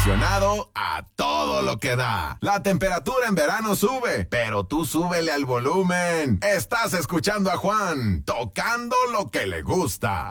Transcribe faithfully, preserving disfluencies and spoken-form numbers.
acondicionado a todo lo que da. La temperatura en verano sube, pero tú súbele al volumen. Estás escuchando a Juan, tocando lo que le gusta.